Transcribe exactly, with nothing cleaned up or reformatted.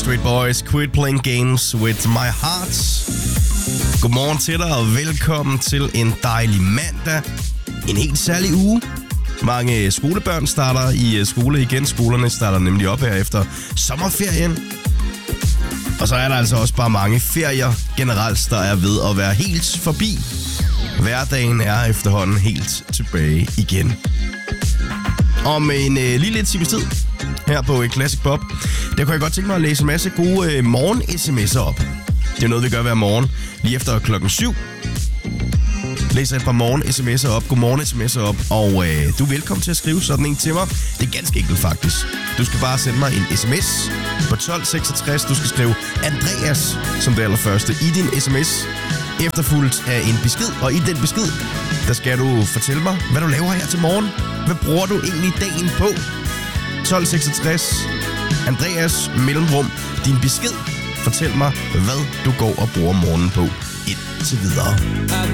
Backstreet Boys, Quit Playing Games With My Heart. Godmorgen til dig, og velkommen til en dejlig mandag. En helt særlig uge. Mange skolebørn starter i skole igen. Skolerne starter nemlig op her efter sommerferien. Og så er der altså også bare mange ferier generelt, der er ved at være helt forbi. Hverdagen er efterhånden helt tilbage igen. Om en øh, lille lidt times tid her på Classic Pop, der kunne jeg godt tænke mig at læse en masse gode øh, morgen-sms'er op. Det er noget, vi gør hver morgen, lige efter klokken syv. Læser et par morgen-sms'er op, godmorgen-sms'er op, og øh, du er velkommen til at skrive sådan en til mig. Det er ganske enkelt faktisk. Du skal bare sende mig en sms på tolv seksogtres. Du skal skrive Andreas som det allerførste i din sms, efterfulgt af en besked. Og i den besked, der skal du fortælle mig, hvad du laver her til morgen. Hvad bruger du egentlig dagen på? tolv seksogtres, Andreas, mellemrum, din besked. Fortæl mig, hvad du går og bruger morgenen på indtil videre. I